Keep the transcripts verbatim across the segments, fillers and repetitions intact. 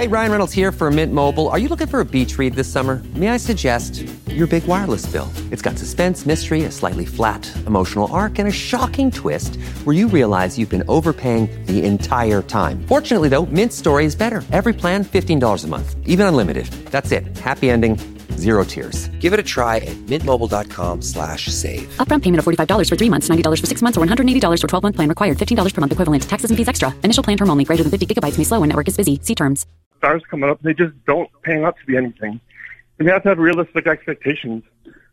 right, Ryan Reynolds here for Mint Mobile. Are you looking for a beach read this summer? May I suggest your big wireless bill? It's got suspense, mystery, a slightly flat, emotional arc, and a shocking twist where you realize you've been overpaying the entire time. Fortunately, though, Mint's story is better. Every plan, fifteen dollars a month. Even unlimited. That's it. Happy ending, zero tears. Give it a try at mintmobile.com slash save. Upfront payment of forty-five dollars for three months, ninety dollars for six months, or one hundred eighty dollars for twelve-month plan required. fifteen dollars per month equivalent. Taxes and fees extra. Initial plan term only. Greater than fifty gigabytes may slow when network is busy. See terms. Stars coming up, they just don't pan out to be anything. And you have to have realistic expectations.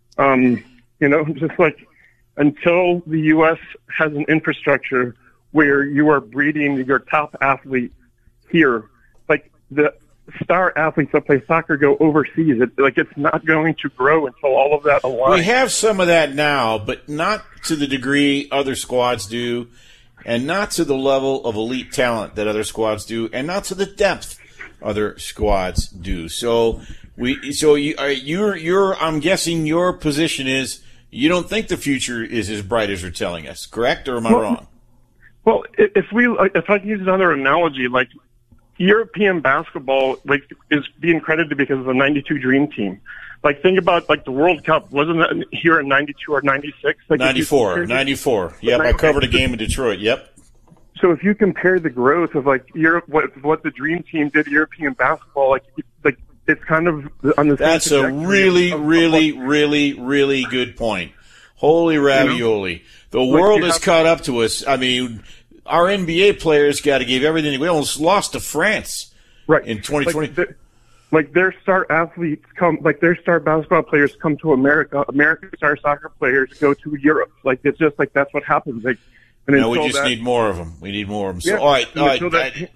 Um, you know, just like until the U S has an infrastructure where you are breeding your top athlete here, like the star athletes that play soccer go overseas. It, like it's not going to grow until all of that aligns. We have some of that now, but not to the degree other squads do, and not to the level of elite talent that other squads do, and not to the depth other squads do. So we, so you, are, you're, you're. I'm guessing your position is you don't think the future is as bright as you're telling us, correct? Or am I well, wrong? Well, if we, if I can use another analogy, like European basketball, like is being credited because of the ninety-two Dream Team. Like think about like the World Cup, wasn't that here in ninety-two or ninety-six? Like ninety-four, ninety-four. Yep, I covered a game in Detroit. Yep. So if you compare the growth of like Europe, what what the Dream Team did, European basketball, like like it's kind of on the. That's a really, of, really, of what, really, really good point. Holy ravioli! You know? The like world has caught up to us. I mean, our N B A players got to give everything. We almost lost to France, right, in twenty twenty. Like, the, like their star athletes come, like their star basketball players come to America. American star soccer players go to Europe. Like it's just like that's what happens. Like. No, we just that, need more of them. We need more of them. So, yeah, all right, all right. That,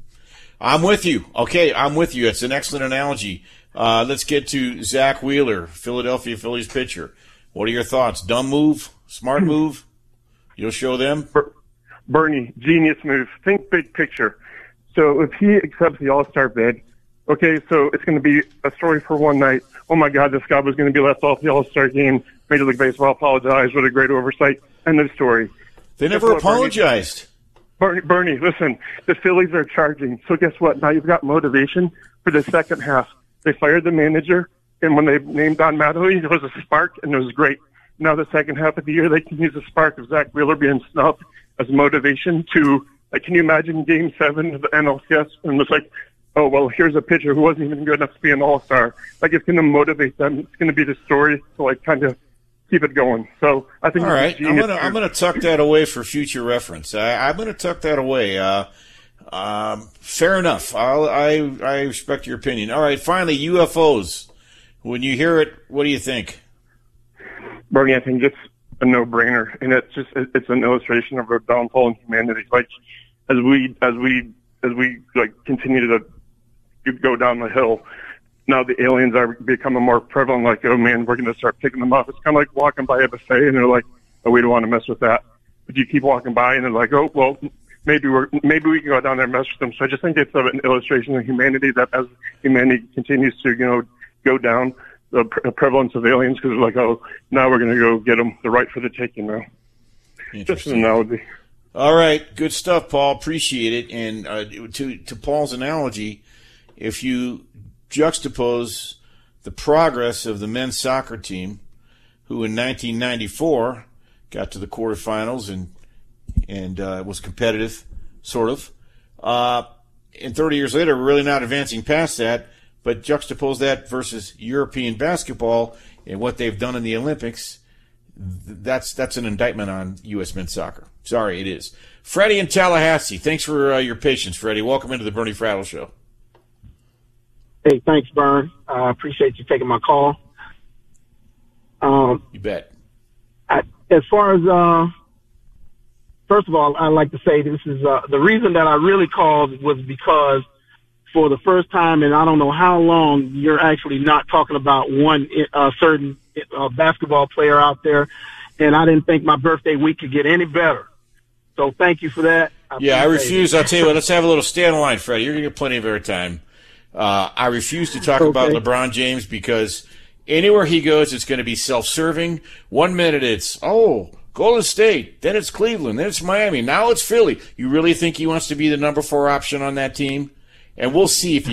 I'm with you. Okay, I'm with you. It's an excellent analogy. Uh, let's get to Zach Wheeler, Philadelphia Phillies pitcher. What are your thoughts? Dumb move? Smart move? You'll show them? Bernie, genius move. Think big picture. So if he accepts the All-Star bid, okay, so it's going to be a story for one night. Oh, my God, this guy was going to be left off the All-Star game. Major League Baseball apologized. What a great oversight. End of story. They never apologized. Bernie, Bernie, listen, the Phillies are charging. So guess what? Now you've got motivation for the second half. They fired the manager, and when they named Don Mattingly, there was a spark, and it was great. Now the second half of the year, they can use the spark of Zach Wheeler being snubbed as motivation to, like, can you imagine Game seven of the N L C S? And it's like, oh, well, here's a pitcher who wasn't even good enough to be an all-star. Like, it's going to motivate them. It's going to be the story to, like, kind of keep it going. So I think. All right, I'm gonna I'm gonna tuck that away for future reference. I, I'm gonna tuck that away. Uh, um, fair enough. I'll, I I respect your opinion. All right, finally, U F Os. When you hear it, what do you think? Bernie, I think it's a no-brainer, and it's just it's an illustration of our downfall in humanity. Like as we as we as we like continue to go down the hill. Now the aliens are becoming more prevalent, like, oh, man, we're going to start picking them up. It's kind of like walking by a buffet, and they're like, oh, we don't want to mess with that. But you keep walking by, and they're like, oh, well, maybe we're maybe we can go down there and mess with them. So I just think it's an illustration of humanity that as humanity continues to, you know, go down, the pre- prevalence of aliens, because like, oh, now we're going to go get them, the right for the taking now. Just an analogy. All right, good stuff, Paul. Appreciate it. And uh, to to Paul's analogy, if you juxtapose the progress of the men's soccer team, who in nineteen ninety-four got to the quarterfinals and and uh, was competitive, sort of. Uh, and thirty years later, we're really not advancing past that, but juxtapose that versus European basketball and what they've done in the Olympics, that's that's an indictment on U S men's soccer. Sorry, it is. Freddie in Tallahassee, thanks for uh, your patience, Freddie. Welcome into the Bernie Frattle Show. Hey, thanks, Bern. I uh, appreciate you taking my call. Um, you bet. I, as far as, uh, first of all, I'd like to say this is uh, the reason that I really called was because for the first time in I don't know how long, you're actually not talking about one uh, certain uh, basketball player out there, and I didn't think my birthday week could get any better. So thank you for that. I yeah, I refuse. It. I'll tell you what, let's have a little stay on the line, Freddie. You're going to get plenty of airtime. Uh, I refuse to talk okay. about LeBron James because anywhere he goes, it's going to be self-serving. One minute it's, oh, Golden State. Then it's Cleveland. Then it's Miami. Now it's Philly. You really think he wants to be the number four option on that team? And we'll see if he